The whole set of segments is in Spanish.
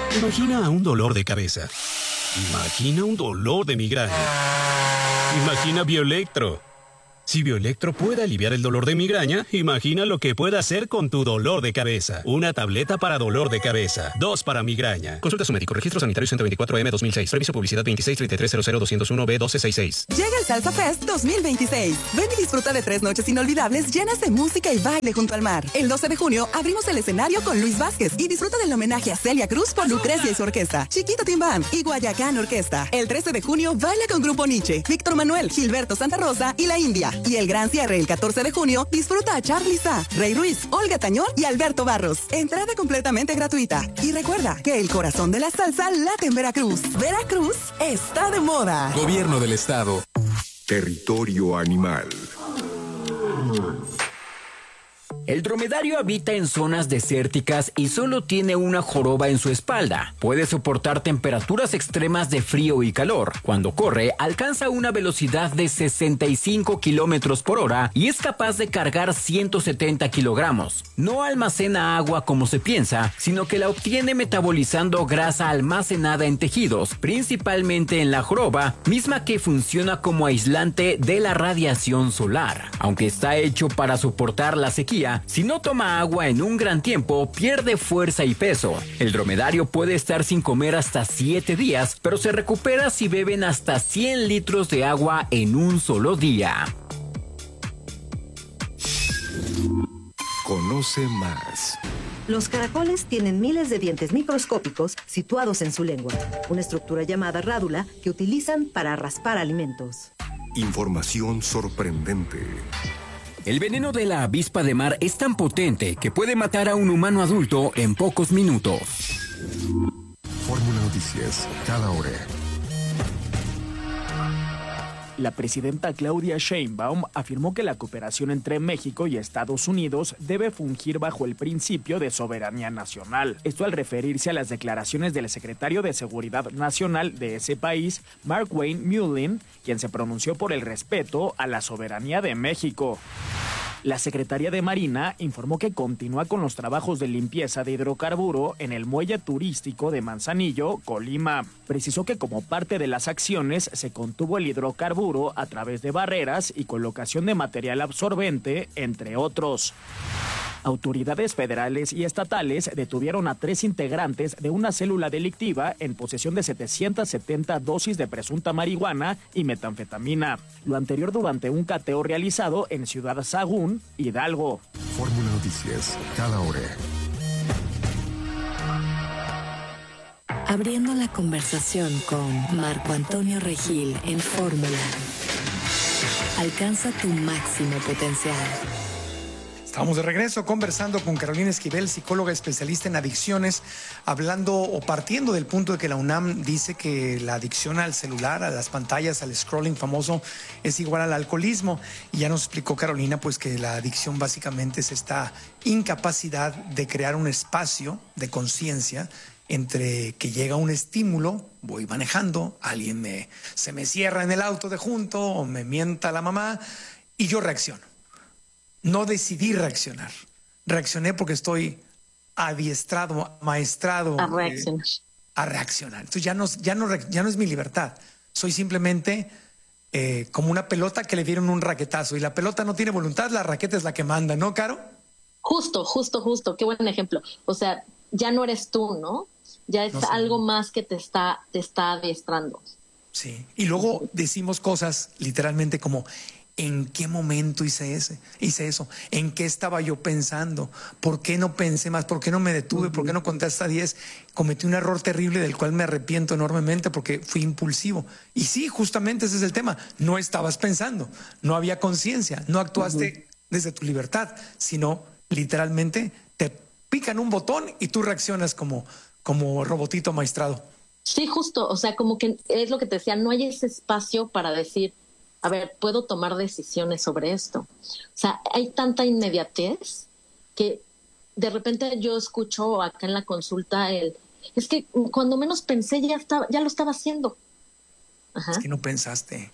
Imagina un dolor de cabeza. Imagina un dolor de migraña. Imagina Bioelectro. Si Bioelectro puede aliviar el dolor de migraña, imagina lo que puede hacer con tu dolor de cabeza. Una tableta para dolor de cabeza, 2 para migraña. Consulta a su médico. Registro sanitario 124M 2006. Reviso publicidad 2633000201B1266. Llega el Salsa Fest 2026. Ven y disfruta de 3 noches inolvidables llenas de música y baile junto al mar. El 12 de junio abrimos el escenario con Luis Vázquez y disfruta del homenaje a Celia Cruz por Lucrecia y su orquesta, Chiquito Timbán y Guayacán Orquesta. El 13 de junio baila con Grupo Nietzsche, Víctor Manuel, Gilberto Santa Rosa y La India. Y el gran cierre el 14 de junio, disfruta a Charly Sa, Rey Ruiz, Olga Tañón y Alberto Barros. Entrada completamente gratuita. Y recuerda que el corazón de la salsa late en Veracruz. Veracruz está de moda. Gobierno del Estado. Territorio animal. El dromedario habita en zonas desérticas y solo tiene una joroba en su espalda. Puede soportar temperaturas extremas de frío y calor. Cuando corre, alcanza una velocidad de 65 kilómetros por hora y es capaz de cargar 170 kilogramos. No almacena agua como se piensa, sino que la obtiene metabolizando grasa almacenada en tejidos, principalmente en la joroba, misma que funciona como aislante de la radiación solar. Aunque está hecho para soportar la sequía, si no toma agua en un gran tiempo, pierde fuerza y peso. El dromedario puede estar sin comer hasta 7 días, pero se recupera si beben hasta 100 litros de agua en un solo día. Conoce más. Los caracoles tienen miles de dientes microscópicos situados en su lengua, una estructura llamada rádula que utilizan para raspar alimentos. Información sorprendente. El veneno de la avispa de mar es tan potente que puede matar a un humano adulto en pocos minutos. Fórmula Noticias, cada hora. La presidenta Claudia Sheinbaum afirmó que la cooperación entre México y Estados Unidos debe fungir bajo el principio de soberanía nacional. Esto al referirse a las declaraciones del secretario de Seguridad Nacional de ese país, Mark Wayne Mullin, quien se pronunció por el respeto a la soberanía de México. La Secretaría de Marina informó que continúa con los trabajos de limpieza de hidrocarburo en el muelle turístico de Manzanillo, Colima. Precisó que como parte de las acciones se contuvo el hidrocarburo a través de barreras y colocación de material absorbente, entre otros. Autoridades federales y estatales detuvieron a 3 integrantes de una célula delictiva en posesión de 770 dosis de presunta marihuana y metanfetamina. Lo anterior durante un cateo realizado en Ciudad Sagún, Hidalgo. Fórmula Noticias, cada hora. Abriendo la conversación con Marco Antonio Regil en Fórmula. Alcanza tu máximo potencial. Estamos de regreso conversando con Carolina Esquivel, psicóloga especialista en adicciones, hablando o partiendo del punto de que la UNAM dice que la adicción al celular, a las pantallas, al scrolling famoso, es igual al alcoholismo. Y ya nos explicó Carolina pues que la adicción básicamente es esta incapacidad de crear un espacio de conciencia entre que llega un estímulo, voy manejando, se me cierra en el auto de junto o me mienta la mamá y yo reacciono. No decidí reaccionar. Reaccioné porque estoy adiestrado, maestrado a reaccionar. A reaccionar. Entonces ya no es mi libertad. Soy simplemente como una pelota que le dieron un raquetazo y la pelota no tiene voluntad, la raqueta es la que manda, ¿no, Caro? Justo. Qué buen ejemplo. O sea, ya no eres tú, ¿no? Ya es algo más que te está adiestrando. Sí. Y luego decimos cosas literalmente como: ¿en qué momento hice eso? ¿En qué estaba yo pensando? ¿Por qué no pensé más? ¿Por qué no me detuve? ¿Por qué no conté hasta 10? Cometí un error terrible del cual me arrepiento enormemente porque fui impulsivo. Y sí, justamente ese es el tema. No estabas pensando, no había conciencia, no actuaste desde tu libertad, sino literalmente te pican un botón y tú reaccionas como robotito maestrado. Sí, justo. O sea, como que es lo que te decía, no hay ese espacio para decir, a ver, puedo tomar decisiones sobre esto. O sea, hay tanta inmediatez que de repente yo escucho acá en la consulta es que cuando menos pensé ya lo estaba haciendo. Ajá. Es que no pensaste.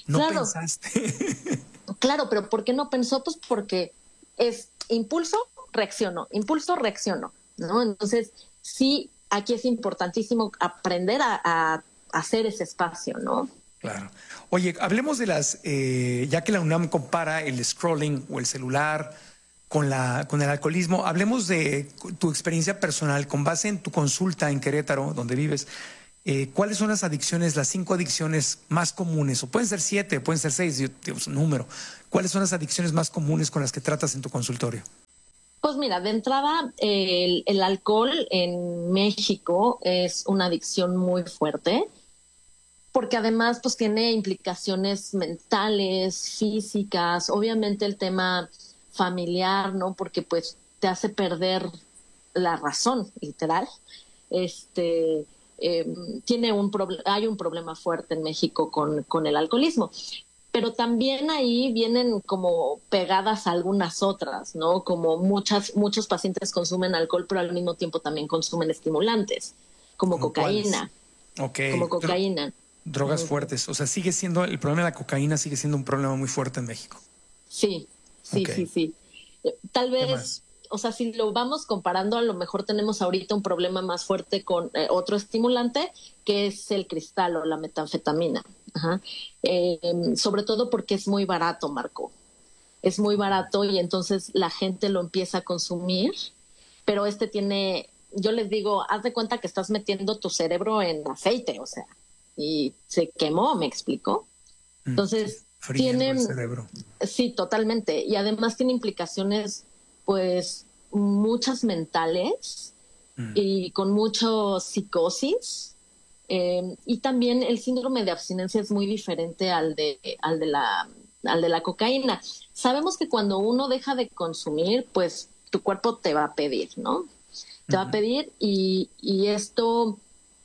Claro, pero ¿por qué no pensó? Pues porque es impulso, reacciono, ¿no? Entonces, sí aquí es importantísimo aprender a hacer ese espacio, ¿no? Claro. Oye, hablemos de ya que la UNAM compara el scrolling o el celular con el alcoholismo, hablemos de tu experiencia personal con base en tu consulta en Querétaro, donde vives. ¿Cuáles son las 5 adicciones más comunes? O pueden ser 7, pueden ser 6, es un número. ¿Cuáles son las adicciones más comunes con las que tratas en tu consultorio? Pues mira, de entrada, el alcohol en México es una adicción muy fuerte, porque además pues tiene implicaciones mentales, físicas, obviamente el tema familiar, ¿no? Porque pues te hace perder la razón, literal. Hay un problema fuerte en México con el alcoholismo. Pero también ahí vienen como pegadas algunas otras, ¿no? Como muchos pacientes consumen alcohol, pero al mismo tiempo también consumen estimulantes, como cocaína. Okay. Como cocaína. Drogas fuertes. O sea, el problema de la cocaína sigue siendo un problema muy fuerte en México. Sí. Tal vez, o sea, si lo vamos comparando, a lo mejor tenemos ahorita un problema más fuerte con otro estimulante, que es el cristal o la metanfetamina. Ajá. Sobre todo porque es muy barato, Marco. Es muy barato y entonces la gente lo empieza a consumir, pero yo les digo, haz de cuenta que estás metiendo tu cerebro en aceite, o sea, y se quemó, ¿me explico? Entonces, el cerebro. Sí, totalmente. Y además tiene implicaciones, pues, muchas mentales y con mucho psicosis. Y también el síndrome de abstinencia es muy diferente al de la cocaína. Sabemos que cuando uno deja de consumir, pues tu cuerpo te va a pedir, ¿no? Te va a pedir y esto...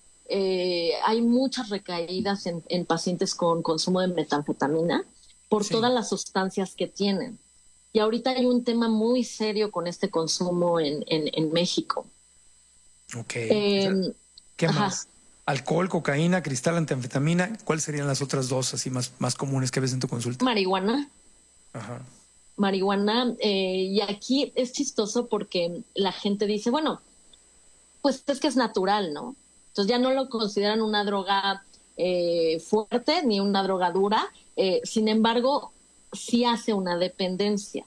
hay muchas recaídas en pacientes con consumo de metanfetamina por todas las sustancias que tienen. Y ahorita hay un tema muy serio con este consumo en México. Ok. ¿Qué más? Alcohol, cocaína, cristal, metanfetamina. ¿Cuáles serían las otras dos así más comunes que ves en tu consulta? Marihuana. Ajá. Marihuana. Y aquí es chistoso porque la gente dice, bueno, pues es que es natural, ¿no? Entonces ya no lo consideran una droga fuerte ni una droga dura. Sin embargo, sí hace una dependencia.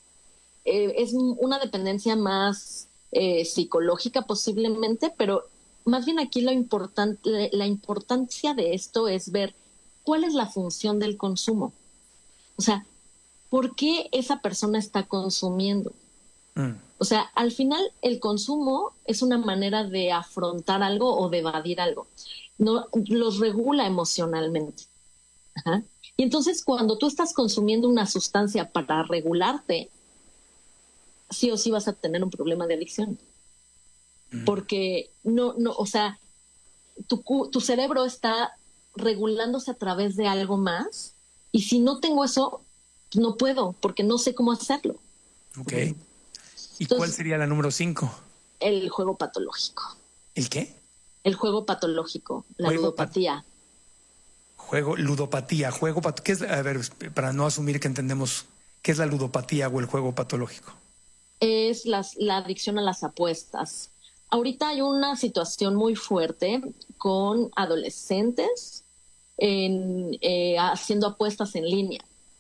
Es una dependencia más psicológica posiblemente, pero más bien aquí la importancia de esto es ver cuál es la función del consumo. O sea, ¿por qué esa persona está consumiendo? O sea, al final el consumo es una manera de afrontar algo o de evadir algo. No, los regula emocionalmente. Ajá. Y entonces cuando tú estás consumiendo una sustancia para regularte, sí o sí vas a tener un problema de adicción. Porque o sea, tu cerebro está regulándose a través de algo más y si no tengo eso, no puedo porque no sé cómo hacerlo. Ok. ¿Y entonces, cuál sería la número 5? El juego patológico. ¿El qué? El juego patológico, la ludopatía. Ludopatía. ¿Qué es? A ver, para no asumir que entendemos, ¿qué es la ludopatía o el juego patológico? Es la adicción a las apuestas. Ahorita hay una situación muy fuerte con adolescentes haciendo apuestas en línea.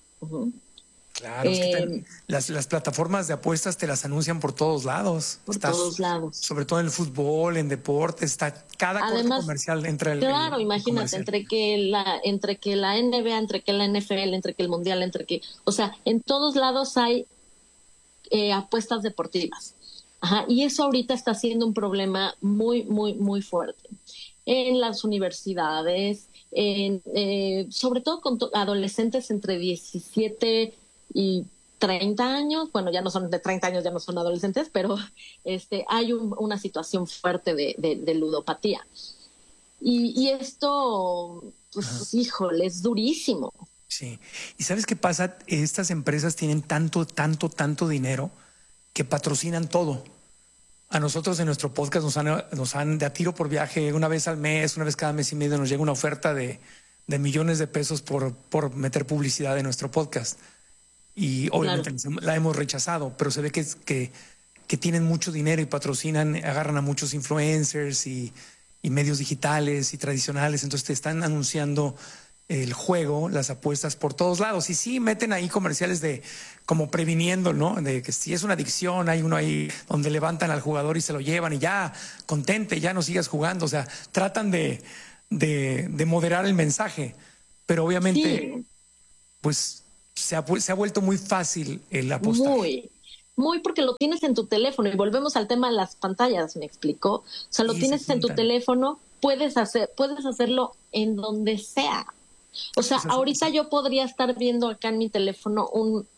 Claro, es que las plataformas de apuestas te las anuncian por todos lados. Todos lados. Sobre todo en el fútbol, en deportes, está cada corte comercial entra el. Claro, imagínate, entre que la NBA, entre que la NFL, entre que el Mundial, o sea, en todos lados hay apuestas deportivas. Ajá, y eso ahorita está siendo un problema muy, muy, muy fuerte. En las universidades, sobre todo con adolescentes entre 17 y 30 años, bueno, ya no son de 30 años, ya no son adolescentes, pero hay una situación fuerte de ludopatía. Y esto, pues, híjole, es durísimo. Sí. ¿Y sabes qué pasa? Estas empresas tienen tanto dinero que patrocinan todo. A nosotros en nuestro podcast nos han de a tiro por viaje, una vez al mes, una vez cada mes y medio, nos llega una oferta de millones de pesos por meter publicidad en nuestro podcast. Y obviamente la hemos rechazado, pero se ve que que tienen mucho dinero y patrocinan, agarran a muchos influencers y medios digitales y tradicionales, entonces te están anunciando el juego, las apuestas por todos lados. Y sí, meten ahí comerciales de como previniendo, ¿no? De que si es una adicción, hay uno ahí donde levantan al jugador y se lo llevan y ya, contente, ya no sigas jugando. O sea, tratan de moderar el mensaje. Pero obviamente, pues se ha vuelto muy fácil el apostar. Muy porque lo tienes en tu teléfono. Y volvemos al tema de las pantallas, ¿me explicó? O sea, lo tienes en tu teléfono, puedes hacerlo en donde sea. O sea, ahorita yo podría estar viendo acá en mi teléfono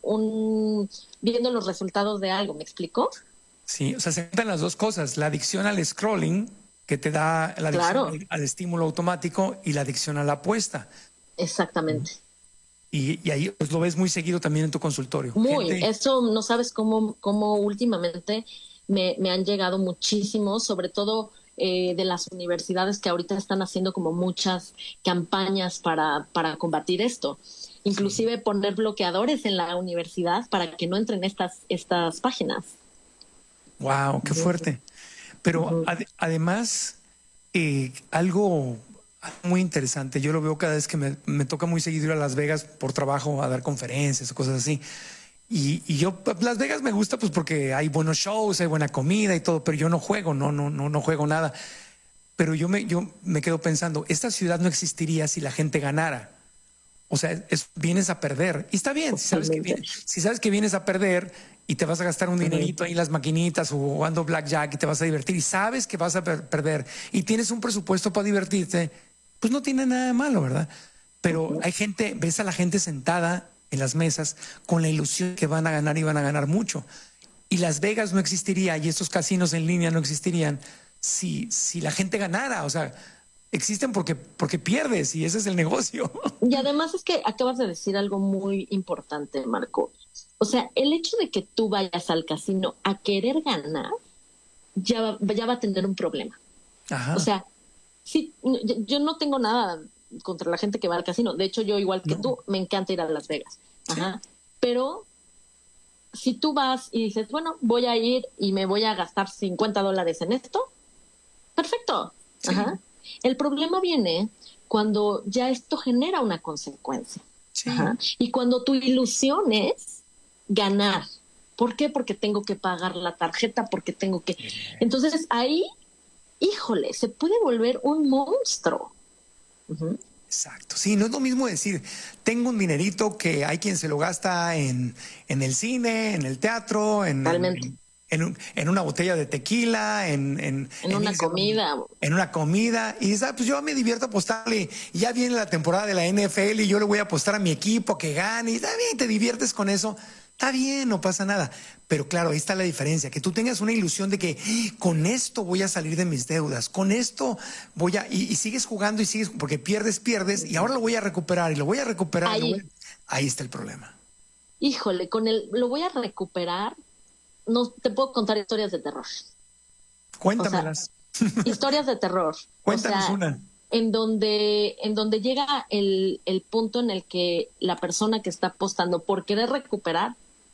viendo los resultados de algo, ¿me explicó? Sí, o sea, se juntan las dos cosas, la adicción al scrolling, que te da la adicción al estímulo automático, y la adicción a la apuesta. Exactamente. Y ahí pues, lo ves muy seguido también en tu consultorio. Eso no sabes cómo últimamente me han llegado muchísimos, sobre todo de las universidades que ahorita están haciendo como muchas campañas para combatir esto. Inclusive poner bloqueadores en la universidad para que no entren estas páginas. ¡Wow! ¡Qué fuerte! Pero además, algo muy interesante, yo lo veo cada vez que me toca muy seguido ir a Las Vegas por trabajo a dar conferencias o cosas así. Y yo, Las Vegas me gusta pues porque hay buenos shows, hay buena comida y todo, pero yo no juego, no juego nada. Pero yo me quedo pensando, esta ciudad no existiría si la gente ganara. O sea, vienes a perder. Y está bien, si sabes que vienes a perder y te vas a gastar un dinerito ahí en las maquinitas o jugando blackjack y te vas a divertir y sabes que vas a perder y tienes un presupuesto para divertirte, pues no tiene nada de malo, ¿verdad? Pero hay gente, ves a la gente sentada en las mesas con la ilusión que van a ganar y van a ganar mucho. Y Las Vegas no existiría y estos casinos en línea no existirían si la gente ganara. O sea, existen porque pierdes y ese es el negocio. Y además es que acabas de decir algo muy importante, Marco. O sea, el hecho de que tú vayas al casino a querer ganar ya va a tener un problema. Ajá. O sea, sí, yo no tengo nada contra la gente que va al casino. De hecho, yo igual que tú, me encanta ir a Las Vegas. Ajá. Sí. Pero si tú vas y dices, bueno, voy a ir y me voy a gastar $50 en esto, perfecto. Sí. Ajá. El problema viene cuando ya esto genera una consecuencia. Sí. Ajá. Y cuando tu ilusión es ganar. ¿Por qué? Porque tengo que pagar la tarjeta, porque tengo que... Entonces ahí, híjole, se puede volver un monstruo. Exacto. Sí, no es lo mismo decir, tengo un dinerito que hay quien se lo gasta en el cine, en el teatro, en una botella de tequila, en una comida. En una comida. Y dices, pues yo me divierto apostarle. Y ya viene la temporada de la NFL y yo le voy a apostar a mi equipo que gane. Y está bien, te diviertes con eso. Está bien, no pasa nada. Pero claro, ahí está la diferencia. Que tú tengas una ilusión de que con esto voy a salir de mis deudas. Con esto voy a... Y sigues jugando y sigues... Porque pierdes. Y ahora lo voy a recuperar y lo voy a recuperar. Ahí está el problema. Híjole, lo voy a recuperar. No te puedo contar historias de terror. Cuéntamelas. O sea, historias de terror. Cuéntanos una. En donde llega el punto en el que la persona que está apostando por querer recuperar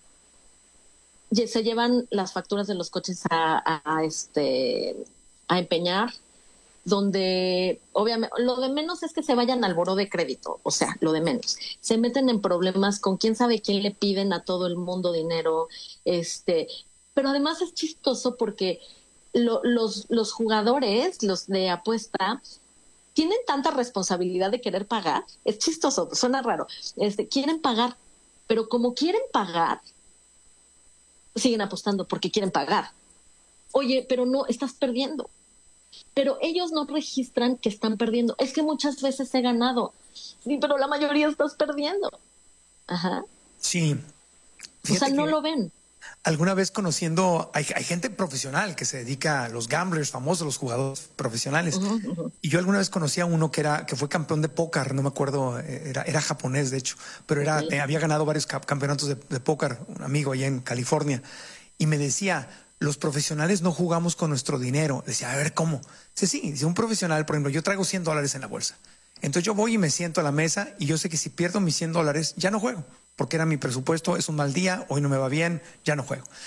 se llevan las facturas de los coches a empeñar, donde obviamente lo de menos es que se vayan al buró de crédito, o sea, lo de menos. Se meten en problemas con quién sabe quién, le piden a todo el mundo dinero, pero además es chistoso porque los jugadores, los de apuesta, tienen tanta responsabilidad de querer pagar. Es chistoso, suena raro. Quieren pagar, pero como quieren pagar, siguen apostando porque quieren pagar. Oye, pero no, estás perdiendo. Pero ellos no registran que están perdiendo. Es que muchas veces he ganado. Sí, pero la mayoría estás perdiendo. Ajá. Sí. Fíjate, o sea, no lo ven. Alguna vez conociendo, hay gente profesional que se dedica a los gamblers famosos, los jugadores profesionales. Y yo alguna vez conocí a uno que fue campeón de póker, no me acuerdo, era japonés de hecho, pero había ganado varios campeonatos de póker, un amigo allá en California. Y me decía, los profesionales no jugamos con nuestro dinero. Decía, a ver, ¿cómo? Dice, un profesional, por ejemplo, yo traigo $100 en la bolsa. Entonces yo voy y me siento a la mesa y yo sé que si pierdo mis $100, ya no juego. Porque era mi presupuesto, es un mal día, hoy no me va bien, ya no juego.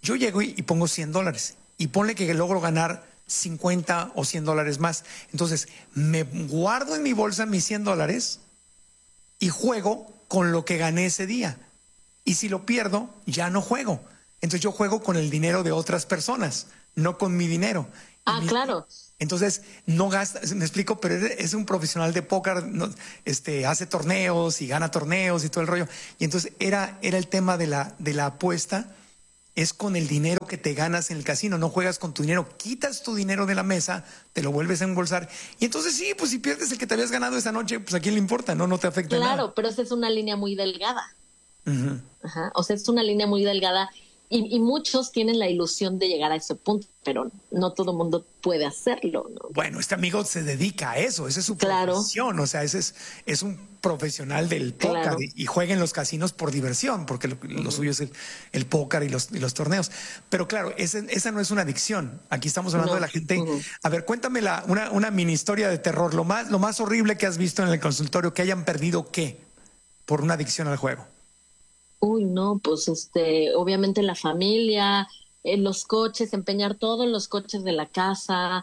Yo llego y pongo $100 y ponle que logro ganar 50 o $100 más. Entonces, me guardo en mi bolsa mis $100 y juego con lo que gané ese día. Y si lo pierdo, ya no juego. Entonces yo juego con el dinero de otras personas, no con mi dinero. Claro. Entonces no gasta, me explico, pero es un profesional de póker, ¿no? Hace torneos y gana torneos y todo el rollo. Y entonces era el tema de la apuesta, es con el dinero que te ganas en el casino, no juegas con tu dinero, quitas tu dinero de la mesa, te lo vuelves a embolsar. Y entonces sí, pues si pierdes el que te habías ganado esa noche, pues a quién le importa, no te afecta nada. Claro, pero esa es una línea muy delgada. Uh-huh. Ajá. O sea, es una línea muy delgada y muchos tienen la ilusión de llegar a ese punto, pero no todo el mundo puede hacerlo, ¿no? Bueno, este amigo se dedica a eso, esa es su profesión, o sea, ese es un profesional del póker, Claro. y juega en los casinos por diversión, porque lo suyo es el póker y los torneos. Pero claro, esa no es una adicción. Aquí estamos hablando de la gente. A ver, cuéntame una mini historia de terror, lo más horrible que has visto en el consultorio, que hayan perdido ¿qué? Por una adicción al juego. Uy, no, pues obviamente la familia, los coches, empeñar todo en los coches de la casa,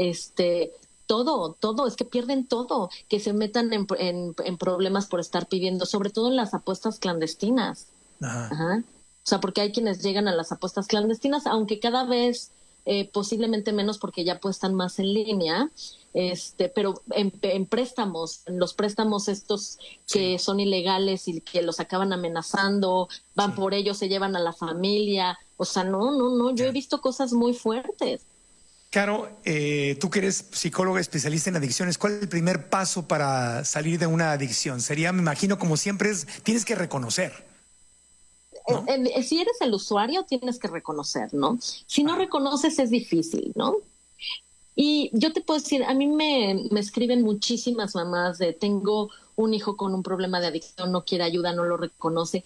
todo, es que pierden todo, que se metan en problemas por estar pidiendo, sobre todo en las apuestas clandestinas. Ajá. Ajá. O sea, porque hay quienes llegan a las apuestas clandestinas, aunque cada vez posiblemente menos porque ya apuestan más en línea, pero en préstamos, en los préstamos estos que son ilegales y que los acaban amenazando, van por ellos, se llevan a la familia. O sea, no, yo he visto cosas muy fuertes. Caro, tú que eres psicóloga especialista en adicciones, ¿cuál es el primer paso para salir de una adicción? Sería, me imagino, como siempre, tienes que reconocer, ¿no? Si eres el usuario, tienes que reconocer, ¿no? Si no reconoces, es difícil, ¿no? Y yo te puedo decir, a mí me escriben muchísimas mamás de tengo un hijo con un problema de adicción, no quiere ayuda, no lo reconoce.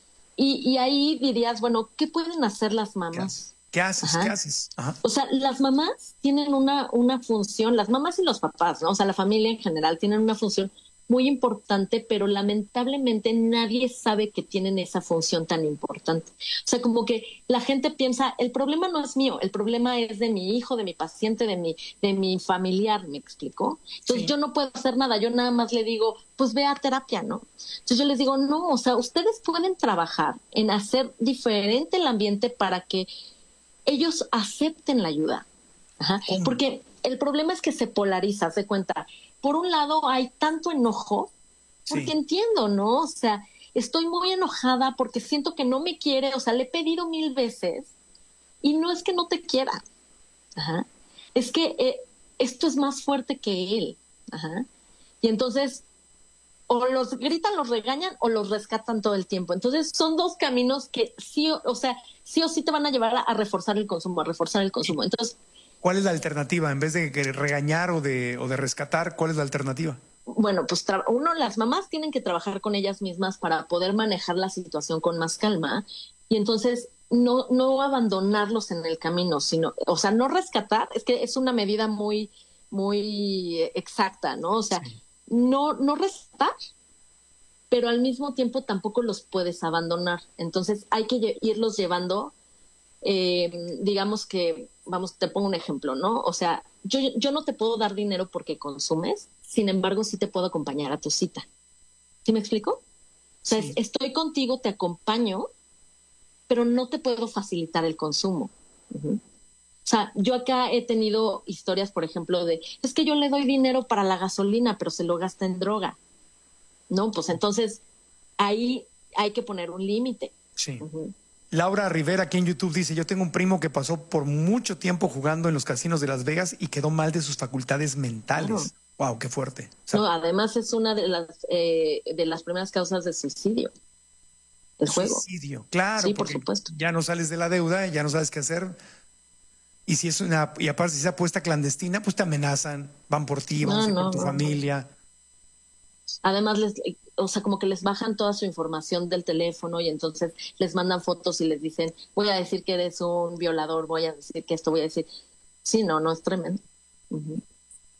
Y ahí dirías, bueno, ¿qué pueden hacer las mamás? ¿Qué haces? Ajá. ¿Qué haces? Ajá. O sea, las mamás tienen una función, las mamás y los papás, ¿no? O sea, la familia en general tienen una función muy importante, pero lamentablemente nadie sabe que tienen esa función tan importante. O sea, como que la gente piensa, el problema no es mío, el problema es de mi hijo, de mi paciente, de mi familiar, ¿me explicó? Entonces yo no puedo hacer nada, yo nada más le digo, pues ve a terapia, ¿no? Entonces yo les digo, no, o sea, ustedes pueden trabajar en hacer diferente el ambiente para que ellos acepten la ayuda. Ajá. Porque el problema es que se polariza, se cuenta. Por un lado hay tanto enojo, porque entiendo, ¿no? O sea, estoy muy enojada porque siento que no me quiere, o sea, le he pedido 1000 veces y no es que no te quiera. Ajá. Es que esto es más fuerte que él. Ajá. Y entonces o los gritan, los regañan o los rescatan todo el tiempo. Entonces son dos caminos que sí o sí te van a llevar a reforzar el consumo, Entonces, ¿cuál es la alternativa? En vez de regañar o de rescatar, ¿cuál es la alternativa? Bueno, pues las mamás tienen que trabajar con ellas mismas para poder manejar la situación con más calma y entonces no abandonarlos en el camino, sino, o sea, no rescatar, es que es una medida muy, muy exacta, ¿no? O sea, no rescatar, pero al mismo tiempo tampoco los puedes abandonar. Entonces hay que irlos llevando, digamos que, te pongo un ejemplo, ¿no? O sea, yo no te puedo dar dinero porque consumes, sin embargo sí te puedo acompañar a tu cita. ¿Sí me explico? O sea, estoy contigo, te acompaño, pero no te puedo facilitar el consumo. Uh-huh. O sea, yo acá he tenido historias, por ejemplo, es que yo le doy dinero para la gasolina, pero se lo gasta en droga. No, pues entonces ahí hay que poner un límite. Sí. Uh-huh. Laura Rivera aquí en YouTube dice, yo tengo un primo que pasó por mucho tiempo jugando en los casinos de Las Vegas y quedó mal de sus facultades mentales. Claro. Wow, qué fuerte. O sea, no, además es una de las primeras causas de suicidio. El juego. Suicidio, claro. Sí, por supuesto. Ya no sales de la deuda, ya no sabes qué hacer. Y si es y aparte si es apuesta clandestina, pues te amenazan, van por ti, van por tu familia. Además, o sea, como que les bajan toda su información del teléfono y entonces les mandan fotos y les dicen, voy a decir que eres un violador, voy a decir que esto, voy a decir. Sí, no, es tremendo. Uh-huh.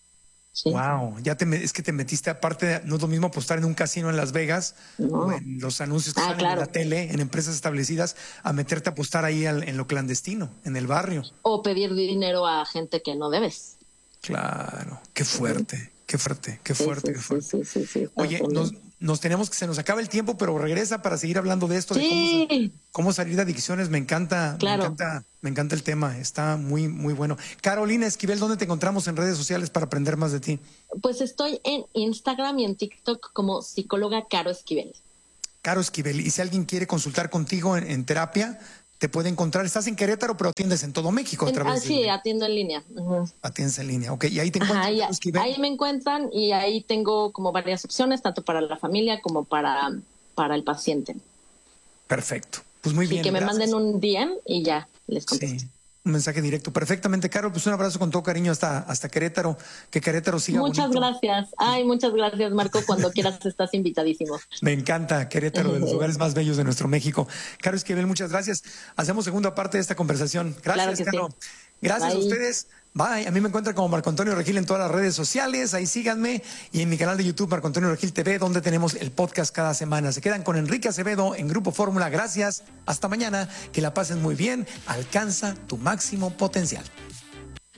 Sí. Wow, es que te metiste aparte, no es lo mismo apostar en un casino en Las Vegas, o en los anuncios que salen en la tele, en empresas establecidas, a meterte a apostar ahí en lo clandestino, en el barrio. O pedir dinero a gente que no debes. Claro, qué fuerte, qué fuerte, qué fuerte, qué fuerte. Sí, Oye, se nos acaba el tiempo, pero regresa para seguir hablando de esto, de cómo salir de adicciones. Me encanta, me encanta el tema, está muy, muy bueno. Carolina Esquivel, ¿dónde te encontramos en redes sociales para aprender más de ti? Pues estoy en Instagram y en TikTok como psicóloga Caro Esquivel. Caro Esquivel, y si alguien quiere consultar contigo en terapia, te puede encontrar. Estás en Querétaro, pero atiendes en todo México a través sí, atiendo en línea. Atiendes en línea, ok. Y ahí te encuentran. Ahí me encuentran y ahí tengo como varias opciones, tanto para la familia como para el paciente. Perfecto. Pues muy bien. Y que me manden un DM y ya les contesto. Sí. Un mensaje directo. Perfectamente, Caro. Pues un abrazo con todo cariño hasta Querétaro. Que Querétaro siga Muchas bonito. Gracias. Muchas gracias, Marco. Cuando quieras estás invitadísimo. Me encanta Querétaro, de los lugares más bellos de nuestro México. Caro Esquivel, muchas gracias. Hacemos segunda parte de esta conversación. Gracias, claro Caro. Sí. Gracias a ustedes. Bye. A mí me encuentran como Marco Antonio Regil en todas las redes sociales. Ahí síganme. Y en mi canal de YouTube, Marco Antonio Regil TV, donde tenemos el podcast cada semana. Se quedan con Enrique Acevedo en Grupo Fórmula. Gracias. Hasta mañana. Que la pasen muy bien. Alcanza tu máximo potencial.